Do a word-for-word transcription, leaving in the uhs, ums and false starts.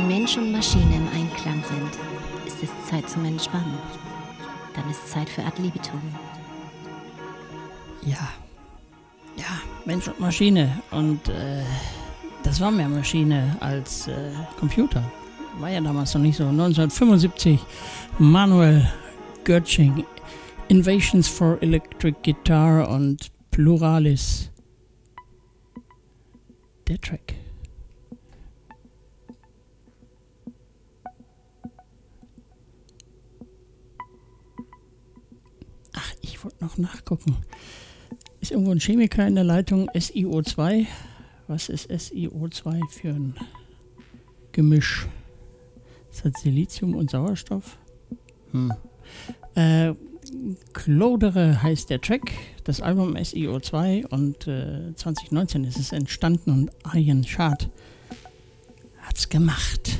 Wenn Mensch und Maschine im Einklang sind, ist es Zeit zum Entspannen. Dann ist Zeit für Ad libitum. Ja, ja, Mensch und Maschine. Und äh, das war mehr Maschine als äh, Computer. War ja damals noch nicht so. neunzehnhundertfünfundsiebzig, Manuel Göttsching, Innovations for Electric Guitar und Pluralis. Der Track. Ach, ich wollte noch nachgucken. Ist irgendwo ein Chemiker in der Leitung? S i O zwei. Was ist S i O zwei für ein Gemisch? Ist das Silizium und Sauerstoff? Hm. Äh, Klodere heißt der Track, das Album S i O zwei, und äh, zwanzig neunzehn ist es entstanden und Arjen Schad hat's gemacht.